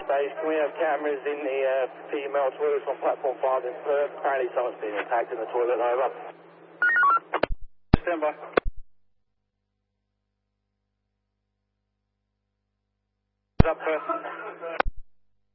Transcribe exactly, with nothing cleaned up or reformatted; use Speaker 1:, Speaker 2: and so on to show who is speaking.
Speaker 1: base. Can we have cameras in the uh, female toilets on platform five in Perth? Apparently someone's been attacked in the toilet. Over. Stand by. Up, Perth.